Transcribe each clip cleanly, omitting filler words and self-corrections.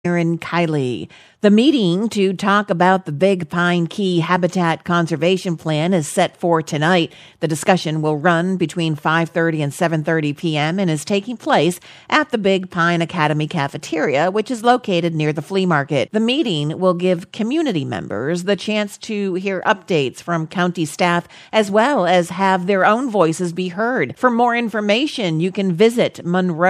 Erin Kiley. The meeting to talk about the Big Pine Key Habitat Conservation Plan is set for tonight. The discussion will run between 5:30 and 7:30 p.m. and is taking place at the Big Pine Academy Cafeteria, which is located near the flea market. The meeting will give community members the chance to hear updates from county staff as well as have their own voices be heard. For more information, you can visit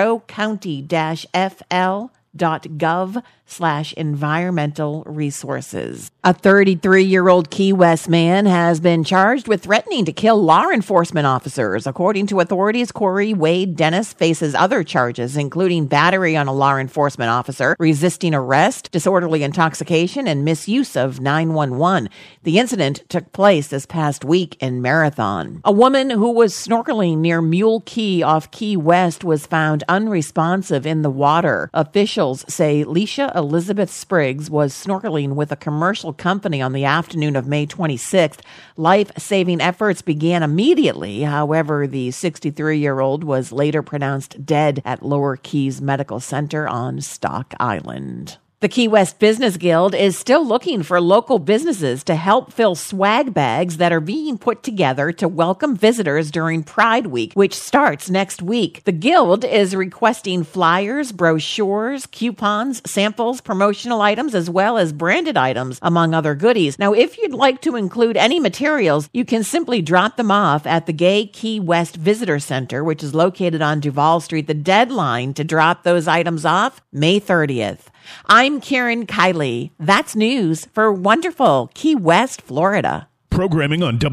monroecounty-fl.gov/environmental resources. A 33-year-old Key West man has been charged with threatening to kill law enforcement officers. According to authorities, Corey Wade Dennis faces other charges, including battery on a law enforcement officer, resisting arrest, disorderly intoxication, and misuse of 911. The incident took place this past week in Marathon. A woman who was snorkeling near Mule Key off Key West was found unresponsive in the water. Officials say Leisha Elizabeth Spriggs was snorkeling with a commercial company on the afternoon of May 26th. Life-saving efforts began immediately. However, the 63-year-old was later pronounced dead at Lower Keys Medical Center on Stock Island. The Key West Business Guild is still looking for local businesses to help fill swag bags that are being put together to welcome visitors during Pride Week, which starts next week. The Guild is requesting flyers, brochures, coupons, samples, promotional items, as well as branded items, among other goodies. Now, if you'd like to include any materials, you can simply drop them off at the Gay Key West Visitor Center, which is located on Duval Street. The deadline to drop those items off, May 30th. I'm Karen Kiley. That's news for wonderful Key West, Florida. Programming on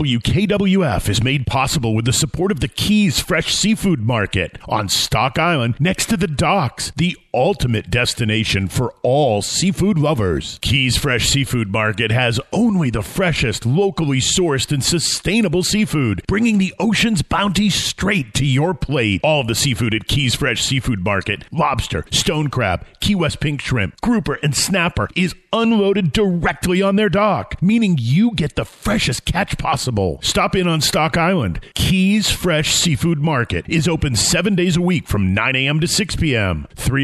WKWF is made possible with the support of the Keys Fresh Seafood Market on Stock Island next to the docks, the ultimate destination for all seafood lovers. Keys Fresh Seafood Market has only the freshest, locally sourced and sustainable seafood, bringing the ocean's bounty straight to your plate. All of the seafood at Keys Fresh Seafood Market, lobster, stone crab, Key West pink shrimp, grouper, and snapper is unloaded directly on their dock, meaning you get the freshest catch possible. Stop in on Stock Island. Keys Fresh Seafood Market is open 7 days a week from 9 a.m. to 6 p.m.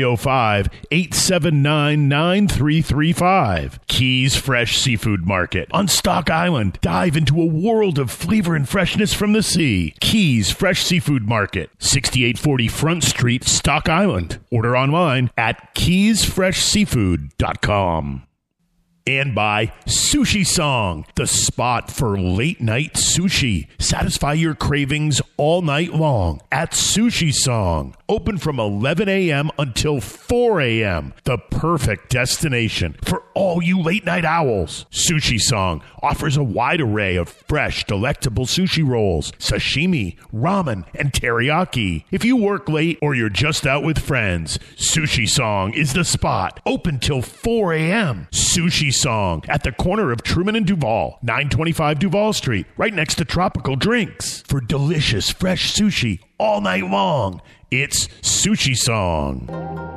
305-879-9335. Keys Fresh Seafood Market on Stock Island. Dive into a world of flavor and freshness from the sea. Keys Fresh Seafood Market, 6840 Front Street, Stock Island. Order online at keysfreshseafood.com. And by Sushi Song, the spot for late night sushi. Satisfy your cravings all night long at Sushi Song. Open from 11 a.m. until 4 a.m. The perfect destination for all you late night owls. Sushi Song offers a wide array of fresh, delectable sushi rolls, sashimi, ramen, and teriyaki. If you work late or you're just out with friends, Sushi Song is the spot. Open till 4 a.m. Sushi Song at the corner of Truman and Duval, 925 Duval Street, right next to Tropical Drinks. For delicious, fresh sushi all night long, it's Sushi Song.